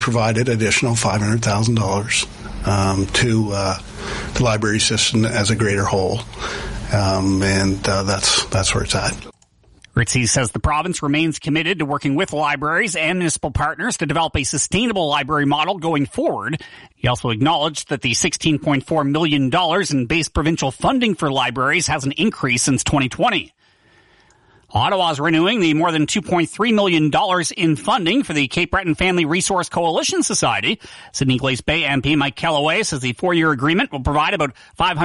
provided additional $500,000 to the library system as a greater whole, and that's where it's at. Ritchie says the province remains committed to working with libraries and municipal partners to develop a sustainable library model going forward. He also acknowledged that the $16.4 million in base provincial funding for libraries has an increase since 2020. Ottawa is renewing the more than $2.3 million in funding for the Cape Breton Family Resource Coalition Society. Sydney Glace Bay MP Mike Kellaway says the 4-year agreement will provide about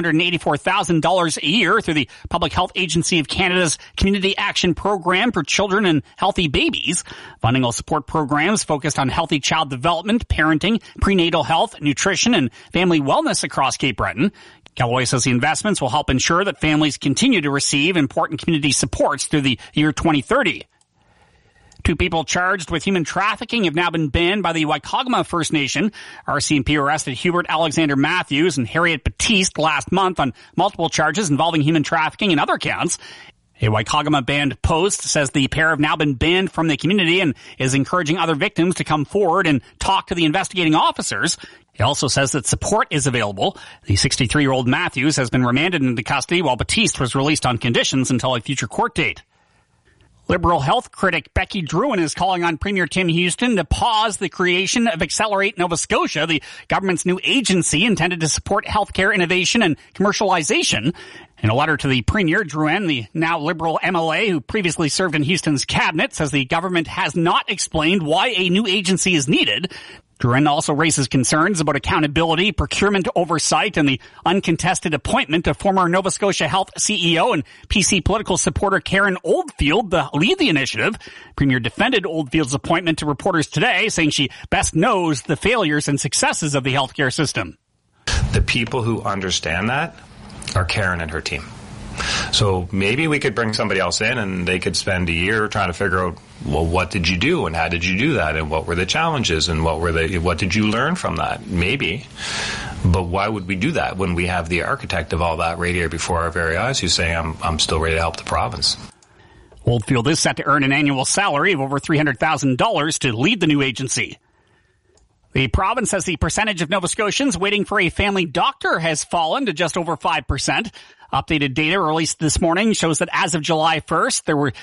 $584,000 a year through the Public Health Agency of Canada's Community Action Program for Children and Healthy Babies. Funding will support programs focused on healthy child development, parenting, prenatal health, nutrition, and family wellness across Cape Breton. Callaway says the investments will help ensure that families continue to receive important community supports through the year 2030. 2 people charged with human trafficking have now been banned by the Waikagama First Nation. RCMP arrested Hubert Alexander Matthews and Harriet Batiste last month on multiple charges involving human trafficking and other counts. A Waikagama banned post says the pair have now been banned from the community and is encouraging other victims to come forward and talk to the investigating officers. He also says that support is available. The 63-year-old Matthews has been remanded into custody while Batiste was released on conditions until a future court date. Liberal health critic Becky Drouin is calling on Premier Tim Houston to pause the creation of Accelerate Nova Scotia, the government's new agency intended to support healthcare innovation and commercialization. In a letter to the Premier, Drouin, the now Liberal MLA who previously served in Houston's cabinet, says the government has not explained why a new agency is needed. Drouin also raises concerns about accountability, procurement oversight, and the uncontested appointment of former Nova Scotia Health CEO and PC political supporter Karen Oldfield to lead the initiative. Premier defended Oldfield's appointment to reporters today, saying she best knows the failures and successes of the healthcare system. The people who understand that are Karen and her team. So maybe we could bring somebody else in and they could spend a year trying to figure out, well, what did you do and how did you do that and what were the challenges and what did you learn from that? Maybe. But why would we do that when we have the architect of all that right here before our very eyes who's saying, I'm still ready to help the province? Oldfield is set to earn an annual salary of over $300,000 to lead the new agency. The province says the percentage of Nova Scotians waiting for a family doctor has fallen to just over 5%. Updated data released this morning shows that as of July 1st, there were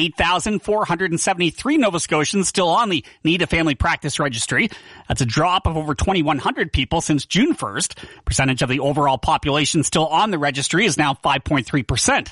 58,473 Nova Scotians still on the Need a Family Practice Registry. That's a drop of over 2,100 people since June 1st. Percentage of the overall population still on the registry is now 5.3%.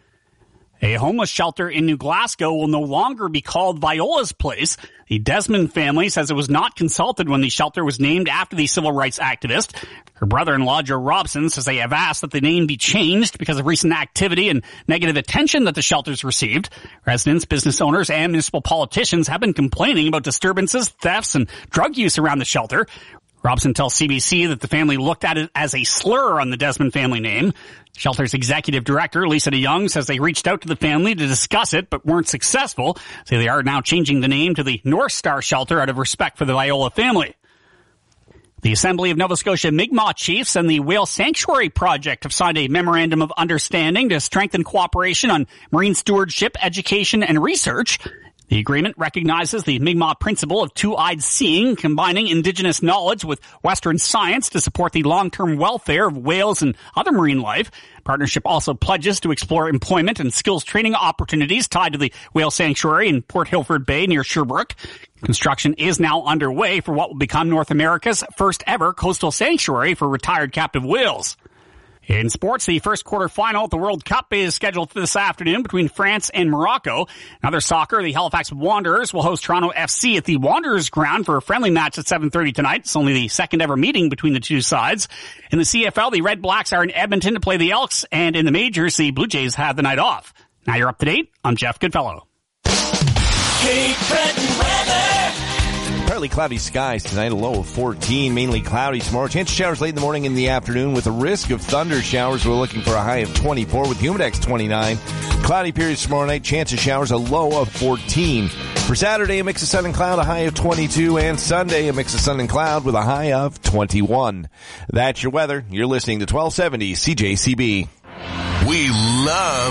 A homeless shelter in New Glasgow will no longer be called Viola's Place. The Desmond family says it was not consulted when the shelter was named after the civil rights activist. Her brother-in-law, Joe Robson, says they have asked that the name be changed because of recent activity and negative attention that the shelter's received. Residents, business owners, and municipal politicians have been complaining about disturbances, thefts, and drug use around the shelter. Robson tells CBC that the family looked at it as a slur on the Desmond family name. Shelter's executive director, Lisa DeYoung, says they reached out to the family to discuss it but weren't successful. So they are now changing the name to the North Star Shelter out of respect for the Viola family. The Assembly of Nova Scotia Mi'kmaq Chiefs and the Whale Sanctuary Project have signed a memorandum of understanding to strengthen cooperation on marine stewardship, education, and research. The agreement recognizes the Mi'kmaq principle of two-eyed seeing, combining Indigenous knowledge with Western science to support the long-term welfare of whales and other marine life. Partnership also pledges to explore employment and skills training opportunities tied to the Whale Sanctuary in Port Hilford Bay near Sherbrooke. Construction is now underway for what will become North America's first ever coastal sanctuary for retired captive whales. In sports, the first quarter final at the World Cup is scheduled for this afternoon between France and Morocco. In other soccer, the Halifax Wanderers will host Toronto FC at the Wanderers ground for a friendly match at 7:30 tonight. It's only the second ever meeting between the two sides. In the CFL, the Red Blacks are in Edmonton to play the Elks, and in the majors, the Blue Jays have the night off. Now you're up to date. I'm Jeff Goodfellow. Cape Breton weather. Partly cloudy skies tonight, a low of 14, mainly cloudy tomorrow. Chance of showers late in the morning and the afternoon with a risk of thunder showers. We're looking for a high of 24 with Humidex 29. Cloudy periods tomorrow night, chance of showers, a low of 14. For Saturday, a mix of sun and cloud, a high of 22. And Sunday, a mix of sun and cloud with a high of 21. That's your weather. You're listening to 1270 CJCB. We love